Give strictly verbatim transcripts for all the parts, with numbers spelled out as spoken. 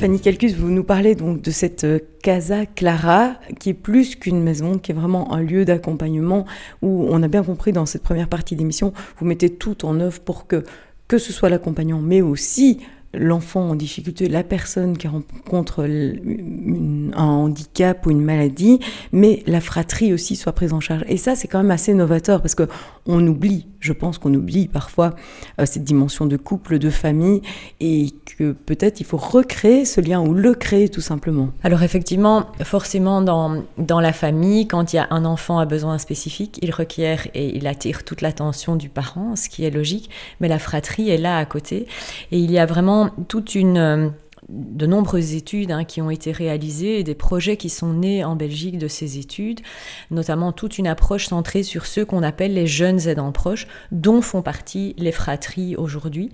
Fanny Calcus, vous nous parlez donc de cette Casa Clara, qui est plus qu'une maison, qui est vraiment un lieu d'accompagnement où on a bien compris dans cette première partie d'émission, vous mettez tout en œuvre pour que, que ce soit l'accompagnant, mais aussi l'enfant en difficulté, la personne qui rencontre une, un handicap ou une maladie, mais la fratrie aussi soit prise en charge. Et ça, c'est quand même assez novateur parce qu'on oublie, je pense qu'on oublie parfois euh, cette dimension de couple, de famille, et que peut-être il faut recréer ce lien ou le créer tout simplement. Alors effectivement, forcément dans, dans la famille, quand il y a un enfant à besoin spécifique, il requiert et il attire toute l'attention du parent, ce qui est logique, mais la fratrie est là à côté. Et il y a vraiment toute une, de nombreuses études hein, qui ont été réalisées et des projets qui sont nés en Belgique de ces études, notamment toute une approche centrée sur ceux qu'on appelle les jeunes aidants proches, dont font partie les fratries aujourd'hui.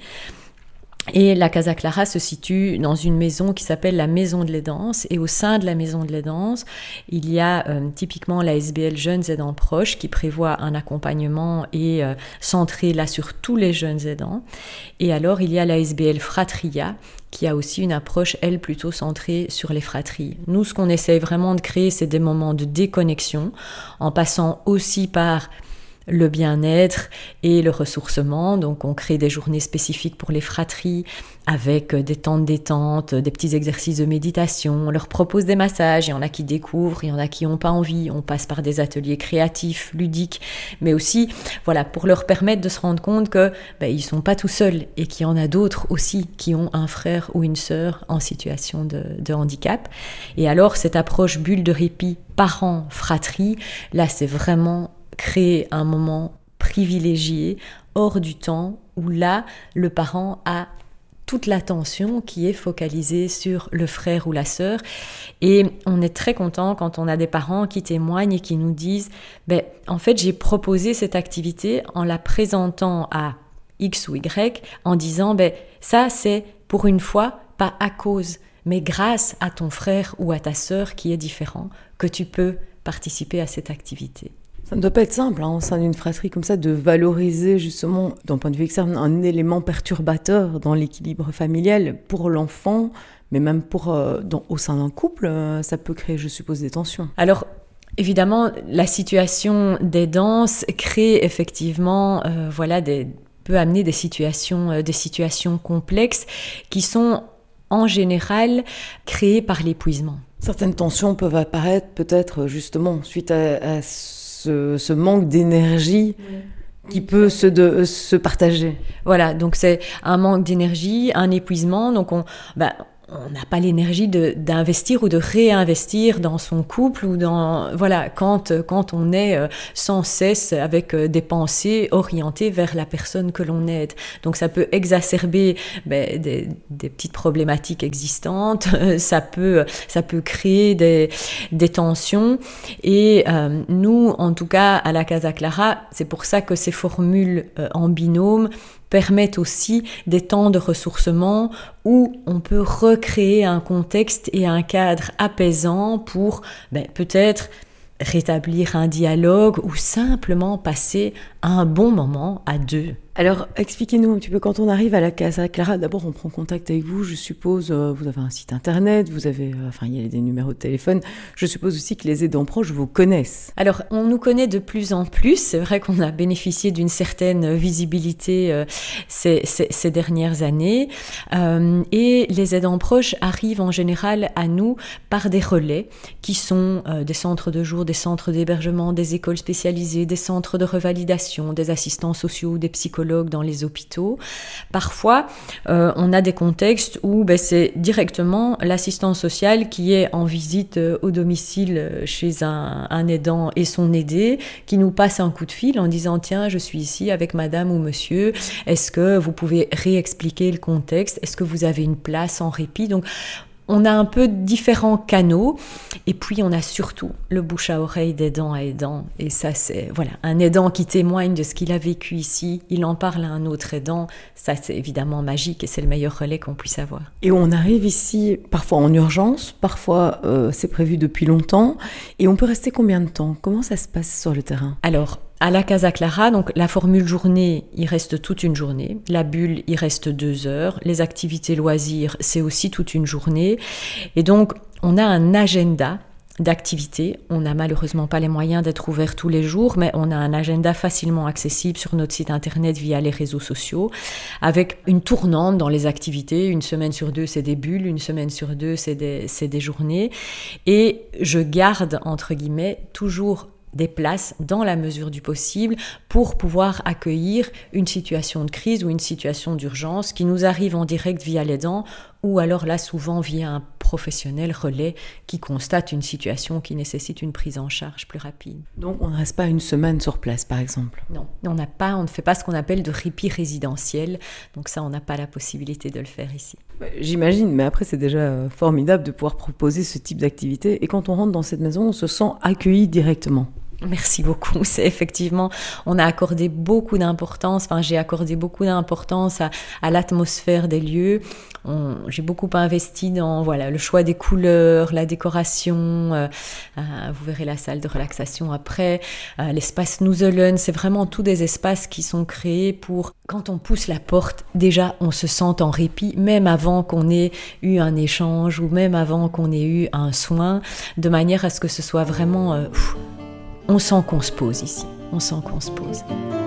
Et la Casa Clara se situe dans une maison qui s'appelle la Maison de l'aidance. Et au sein de la Maison de l'aidance, il y a euh, typiquement la S B L Jeunes Aidants Proches qui prévoit un accompagnement et euh, centré là sur tous les jeunes aidants. Et alors, il y a la S B L Fratria qui a aussi une approche, elle, plutôt centrée sur les fratries. Nous, ce qu'on essaye vraiment de créer, c'est des moments de déconnexion en passant aussi par le bien-être et le ressourcement. Donc, on crée des journées spécifiques pour les fratries avec des temps de détente, des petits exercices de méditation. On leur propose des massages. Il y en a qui découvrent, il y en a qui n'ont pas envie. On passe par des ateliers créatifs, ludiques, mais aussi, voilà, pour leur permettre de se rendre compte que ben, ils sont pas tout seuls et qu'il y en a d'autres aussi qui ont un frère ou une sœur en situation de, de handicap. Et alors, cette approche bulle de répit parents-fratrie, là, c'est vraiment créer un moment privilégié, hors du temps, où là, le parent a toute l'attention qui est focalisée sur le frère ou la sœur. Et on est très content quand on a des parents qui témoignent et qui nous disent ben, « En fait, j'ai proposé cette activité en la présentant à X ou Y, en disant ben, « Ça, c'est pour une fois, pas à cause, mais grâce à ton frère ou à ta sœur qui est différent, que tu peux participer à cette activité. » Ça ne doit pas être simple, hein, au sein d'une fratrie comme ça, de valoriser justement, d'un point de vue externe, un élément perturbateur dans l'équilibre familial pour l'enfant, mais même pour, euh, dans, au sein d'un couple, euh, ça peut créer, je suppose, des tensions. Alors, évidemment, la situation des danses crée effectivement, euh, voilà, des, peut amener des situations, euh, des situations complexes qui sont en général créées par l'épuisement. Certaines tensions peuvent apparaître peut-être justement suite à, à ce, ce manque d'énergie oui. qui peut se, de, se partager. Voilà, donc c'est un manque d'énergie, un épuisement, donc on... Bah, on n'a pas l'énergie de, d'investir ou de réinvestir dans son couple ou dans, voilà, quand, quand on est sans cesse avec des pensées orientées vers la personne que l'on aide. Donc ça peut exacerber ben, des, des petites problématiques existantes, ça peut, ça peut créer des, des tensions. Et euh, nous, en tout cas, à la Casa Clara, c'est pour ça que ces formules euh, en binôme permettent aussi des temps de ressourcement où on peut recréer un contexte et un cadre apaisant pour ben, peut-être rétablir un dialogue ou simplement passer un bon moment à deux. Alors, expliquez-nous un petit peu, quand on arrive à la Casa Clara, d'abord on prend contact avec vous, je suppose, euh, vous avez un site internet, vous avez, euh, enfin il y a des numéros de téléphone, je suppose aussi que les aidants proches vous connaissent. Alors, on nous connaît de plus en plus, c'est vrai qu'on a bénéficié d'une certaine visibilité euh, ces, ces, ces dernières années, euh, et les aidants proches arrivent en général à nous par des relais qui sont euh, des centres de jour, des centres d'hébergement, des écoles spécialisées, des centres de revalidation, des assistants sociaux, des psychologues dans les hôpitaux. Parfois, euh, on a des contextes où ben, c'est directement l'assistant social qui est en visite euh, au domicile chez un, un aidant et son aidé, qui nous passe un coup de fil en disant « Tiens, je suis ici avec madame ou monsieur, est-ce que vous pouvez réexpliquer le contexte? Est-ce que vous avez une place en répit ?» Donc, on a un peu différents canaux et puis on a surtout le bouche à oreille d'aidant à aidant. Et ça, c'est voilà, un aidant qui témoigne de ce qu'il a vécu ici, il en parle à un autre aidant. Ça, c'est évidemment magique et c'est le meilleur relais qu'on puisse avoir. Et on arrive ici parfois en urgence, parfois euh, c'est prévu depuis longtemps. Et on peut rester combien de temps? Comment ça se passe sur le terrain? Alors, À la Casa Clara, donc la formule journée, il reste toute une journée. La bulle, il reste deux heures. Les activités loisirs, c'est aussi toute une journée. Et donc, on a un agenda d'activités. On n'a malheureusement pas les moyens d'être ouvert tous les jours, mais on a un agenda facilement accessible sur notre site internet via les réseaux sociaux, avec une tournante dans les activités. Une semaine sur deux, c'est des bulles. Une semaine sur deux, c'est des, c'est des journées. Et je garde, entre guillemets, toujours des places dans la mesure du possible pour pouvoir accueillir une situation de crise ou une situation d'urgence qui nous arrive en direct via l'aidant ou alors là souvent via un professionnel relais qui constate une situation qui nécessite une prise en charge plus rapide. Donc on ne reste pas une semaine sur place par exemple? Non, on n'a pas, on ne fait pas ce qu'on appelle de répit résidentiel, donc ça on n'a pas la possibilité de le faire ici. J'imagine, mais après c'est déjà formidable de pouvoir proposer ce type d'activité et quand on rentre dans cette maison on se sent accueilli directement. Merci beaucoup. C'est effectivement, on a accordé beaucoup d'importance, enfin j'ai accordé beaucoup d'importance à, à l'atmosphère des lieux. On, j'ai beaucoup investi dans voilà, le choix des couleurs, la décoration, euh, euh, vous verrez la salle de relaxation après, euh, l'espace Noezelen, c'est vraiment tous des espaces qui sont créés pour, quand on pousse la porte, déjà on se sent en répit, même avant qu'on ait eu un échange ou même avant qu'on ait eu un soin, de manière à ce que ce soit vraiment... Euh, pff, on sent qu'on se pose ici, on sent qu'on se pose.